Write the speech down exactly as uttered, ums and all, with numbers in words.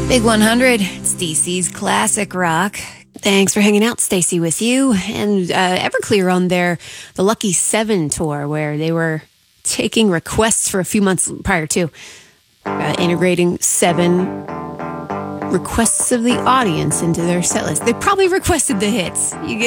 Big one hundred, it's D C's classic rock. Thanks for hanging out, Stacy, with you. And uh, Everclear on their The Lucky Seven tour, where they were taking requests for a few months prior to uh, integrating seven requests of the audience into their set list. They probably requested the hits. You get